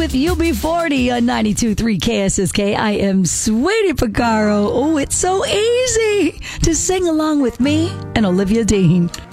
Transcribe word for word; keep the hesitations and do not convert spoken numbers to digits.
with U B forty on ninety-two point three K S S K. I am Sweetie Picaro. Oh, it's so easy to sing along with me and Olivia Dean.